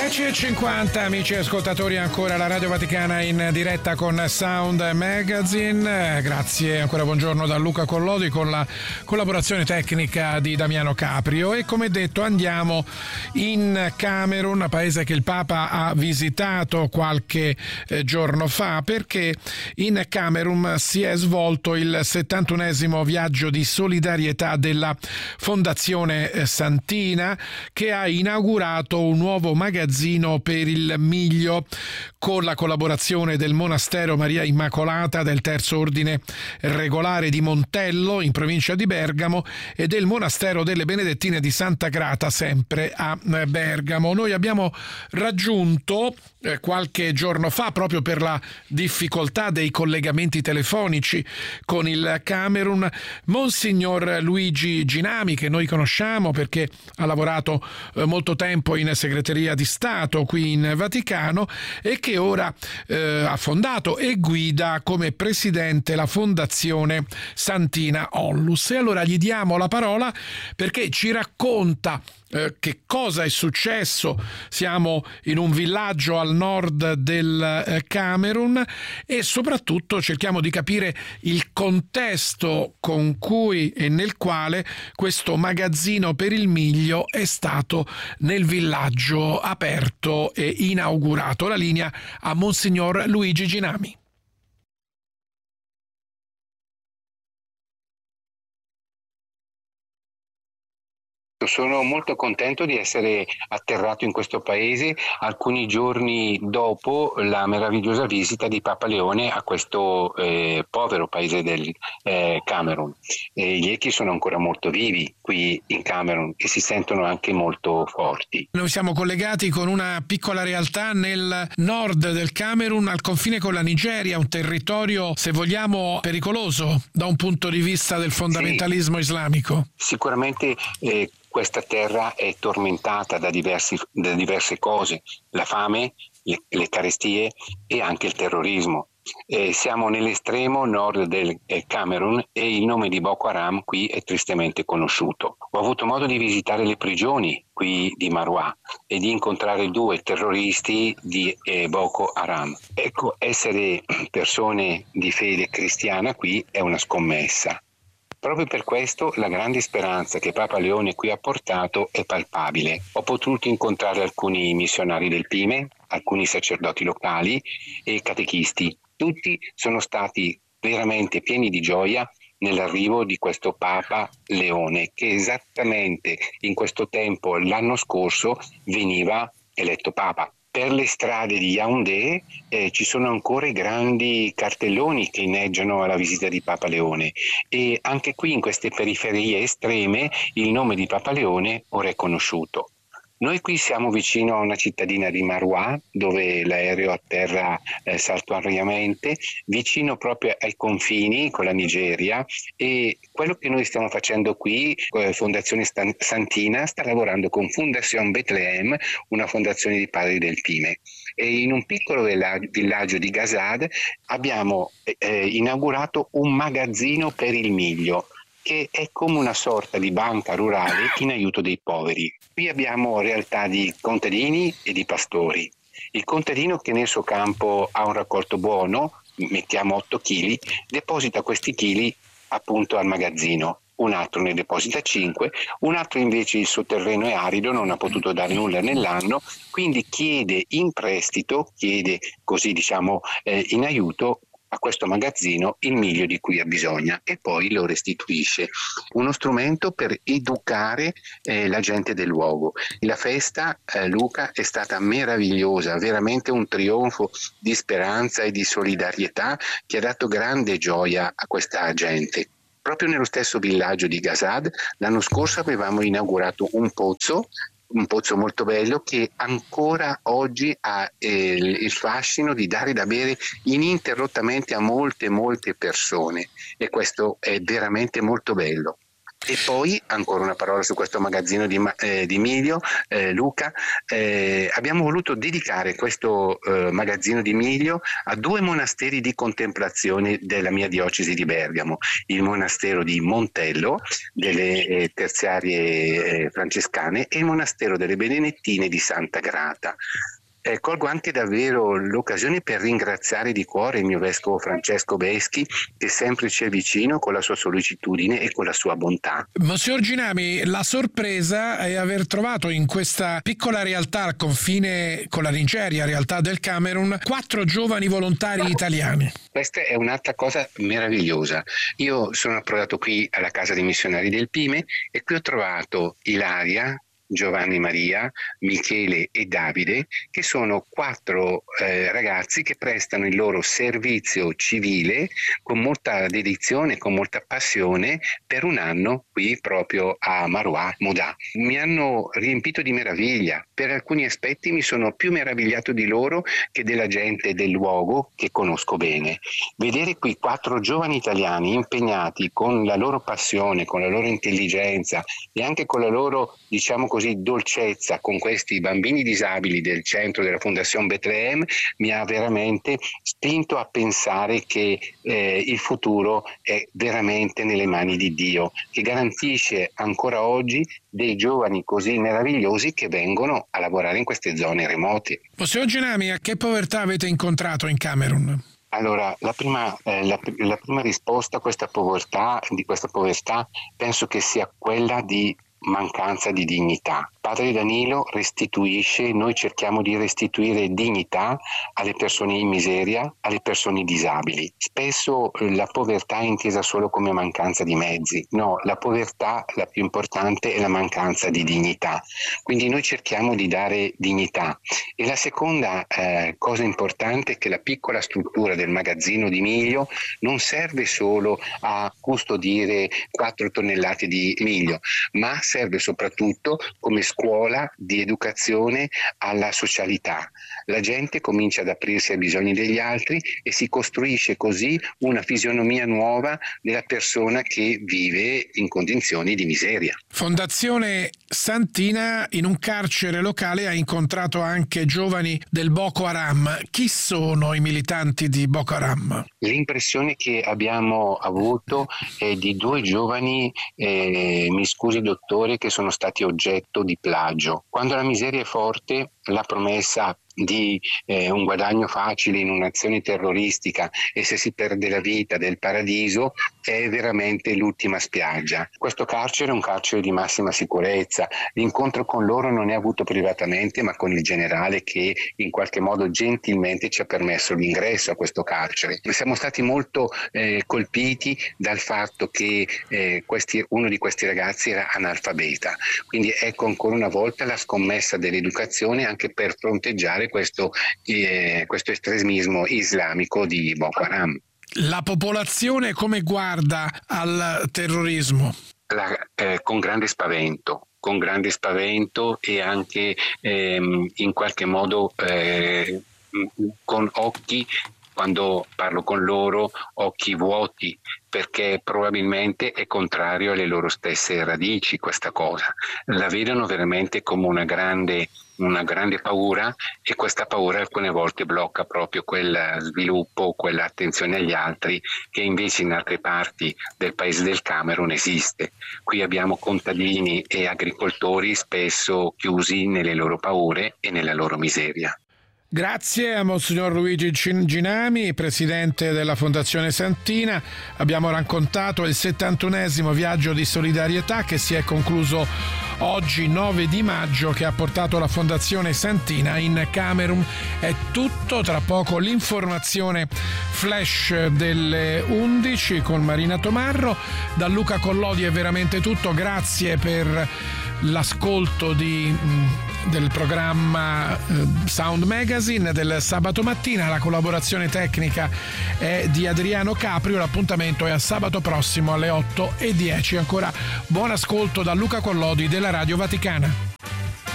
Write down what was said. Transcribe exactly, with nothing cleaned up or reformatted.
dieci e cinquanta, amici ascoltatori, ancora la Radio Vaticana in diretta con Sound Magazine. Grazie, ancora buongiorno da Luca Collodi con la collaborazione tecnica di Damiano Caprio. E come detto andiamo in Camerun, paese che il Papa ha visitato qualche eh, giorno fa, perché in Camerun si è svolto il settantunesimo viaggio di solidarietà della Fondazione Santina, che ha inaugurato un nuovo magazzino per il miglio con la collaborazione del monastero Maria Immacolata del Terzo Ordine Regolare di Montello in provincia di Bergamo e del monastero delle Benedettine di Santa Grata sempre a Bergamo. Noi abbiamo raggiunto eh, qualche giorno fa, proprio per la difficoltà dei collegamenti telefonici con il Camerun, Monsignor Luigi Ginami, che noi conosciamo perché ha lavorato eh, molto tempo in segreteria di Stato qui in Vaticano e che ora eh, ha fondato e guida come presidente la Fondazione Santina Onlus. E allora gli diamo la parola perché ci racconta eh, che cosa è successo. Siamo in un villaggio al nord del eh, Camerun e soprattutto cerchiamo di capire il contesto con cui e nel quale questo magazzino per il miglio è stato nel villaggio aperto e inaugurato. La linea a Monsignor Luigi Ginami. Sono molto contento di essere atterrato in questo paese alcuni giorni dopo la meravigliosa visita di Papa Leone a questo eh, povero paese del eh, Camerun. E gli echi sono ancora molto vivi qui in Camerun e si sentono anche molto forti. Noi siamo collegati con una piccola realtà nel nord del Camerun, al confine con la Nigeria, un territorio, se vogliamo, pericoloso da un punto di vista del fondamentalismo sì, islamico. Sicuramente eh, questa terra è tormentata da, diversi, da diverse cose, la fame, le, le carestie e anche il terrorismo. Eh, siamo nell'estremo nord del eh, Camerun e il nome di Boko Haram qui è tristemente conosciuto. Ho avuto modo di visitare le prigioni qui di Marwa e di incontrare due terroristi di eh, Boko Haram. Ecco, essere persone di fede cristiana qui è una scommessa. Proprio per questo la grande speranza che Papa Leone qui ha portato è palpabile. Ho potuto incontrare alcuni missionari del Pime, alcuni sacerdoti locali e catechisti. Tutti sono stati veramente pieni di gioia nell'arrivo di questo Papa Leone, che esattamente in questo tempo l'anno scorso veniva eletto Papa. Per le strade di Yaoundé eh, ci sono ancora i grandi cartelloni che inneggiano alla visita di Papa Leone e anche qui in queste periferie estreme il nome di Papa Leone ora è conosciuto. Noi qui siamo vicino a una cittadina di Marwa dove l'aereo atterra eh, saltuariamente, vicino proprio ai confini con la Nigeria, e quello che noi stiamo facendo qui, eh, Fondazione Stan- Santina sta lavorando con Fondazione Bethlehem, una fondazione di padri del Pime. E in un piccolo villaggio di Gazad abbiamo eh, inaugurato un magazzino per il miglio, che è come una sorta di banca rurale in aiuto dei poveri. Qui abbiamo realtà di contadini e di pastori. Il contadino che nel suo campo ha un raccolto buono, mettiamo otto chili, deposita questi chili appunto al magazzino. Un altro ne deposita cinque, un altro invece il suo terreno è arido, non ha potuto dare nulla nell'anno, quindi chiede in prestito, chiede così diciamo eh, in aiuto a questo magazzino il miglio di cui ha bisogno e poi lo restituisce. Uno strumento per educare eh, la gente del luogo. La festa, eh, Luca, è stata meravigliosa, veramente un trionfo di speranza e di solidarietà che ha dato grande gioia a questa gente. Proprio nello stesso villaggio di Gazad l'anno scorso avevamo inaugurato un pozzo un pozzo molto bello che ancora oggi ha eh, il fascino di dare da bere ininterrottamente a molte molte persone, e questo è veramente molto bello. E poi ancora una parola su questo magazzino di, eh, di Milio, eh, Luca. Eh, abbiamo voluto dedicare questo eh, magazzino di Milio a due monasteri di contemplazione della mia diocesi di Bergamo: il monastero di Montello delle eh, terziarie eh, francescane e il monastero delle Benedettine di Santa Grata. Eh, colgo anche davvero l'occasione per ringraziare di cuore il mio vescovo Francesco Beschi, che sempre ci è vicino con la sua sollecitudine e con la sua bontà. Monsignor Ginami, la sorpresa è aver trovato in questa piccola realtà al confine con la Nigeria, realtà del Camerun, quattro giovani volontari italiani. Questa è un'altra cosa meravigliosa. Io sono approdato qui alla casa dei missionari del Pime e qui ho trovato Ilaria, Giovanni Maria, Michele e Davide, che sono quattro eh, ragazzi che prestano il loro servizio civile con molta dedizione, con molta passione per un anno qui proprio a Maroua, Moudà. Mi hanno riempito di meraviglia. Per alcuni aspetti mi sono più meravigliato di loro che della gente del luogo che conosco bene. Vedere qui quattro giovani italiani impegnati con la loro passione, con la loro intelligenza e anche con la loro, diciamo così, dolcezza con questi bambini disabili del centro della Fondazione Bethlehem mi ha veramente spinto a pensare che eh, il futuro è veramente nelle mani di Dio, che garantisce ancora oggi dei giovani così meravigliosi che vengono a lavorare in queste zone remote. Monsignor Ginami, a che povertà avete incontrato in Camerun? Allora, la prima, eh, la, la prima risposta a questa povertà, di questa povertà penso che sia quella di mancanza di dignità. Padre Danilo restituisce, noi cerchiamo di restituire dignità alle persone in miseria, alle persone disabili. Spesso la povertà è intesa solo come mancanza di mezzi. No, la povertà, la più importante, è la mancanza di dignità. Quindi noi cerchiamo di dare dignità. E la seconda eh, cosa importante è che la piccola struttura del magazzino di miglio non serve solo a custodire quattro tonnellate di miglio, ma serve soprattutto come scuola di educazione alla socialità. La gente comincia ad aprirsi ai bisogni degli altri e si costruisce così una fisionomia nuova della persona che vive in condizioni di miseria. Fondazione Santina in un carcere locale ha incontrato anche giovani del Boko Haram. Chi sono i militanti di Boko Haram? L'impressione che abbiamo avuto è di due giovani, eh, mi scusi dottore, che sono stati oggetto di plagio. Quando la miseria è forte, la promessa di eh, un guadagno facile in un'azione terroristica e se si perde la vita del paradiso è veramente l'ultima spiaggia. Questo carcere è un carcere di massima sicurezza. L'incontro con loro non è avuto privatamente, ma con il generale che in qualche modo gentilmente ci ha permesso l'ingresso a questo carcere. Siamo stati molto eh, colpiti dal fatto che eh, questi, uno di questi ragazzi era analfabeta, quindi ecco ancora una volta la scommessa dell'educazione anche per fronteggiare questo, eh, questo estremismo islamico di Boko Haram. La popolazione come guarda al terrorismo? La, eh, con grande spavento, con grande spavento e anche ehm, in qualche modo eh, con occhi, quando parlo con loro, occhi vuoti, perché probabilmente è contrario alle loro stesse radici questa cosa. La vedono veramente come una grande, una grande paura e questa paura alcune volte blocca proprio quel sviluppo, quell'attenzione agli altri che invece in altre parti del paese del Camerun esiste. Qui abbiamo contadini e agricoltori spesso chiusi nelle loro paure e nella loro miseria. Grazie a Monsignor Luigi Ginami, presidente della Fondazione Santina. Abbiamo raccontato il settantunesimo viaggio di solidarietà che si è concluso oggi nove di maggio, che ha portato la Fondazione Santina in Camerun. È tutto, tra poco l'informazione flash delle undici con Marina Tomarro. Da Luca Collodi è veramente tutto, grazie per l'ascolto di, del programma Sound Magazine del sabato mattina. La collaborazione tecnica è di Adriano Caprio. L'appuntamento è a sabato prossimo alle otto e dieci. Ancora buon ascolto da Luca Collodi della Radio Vaticana.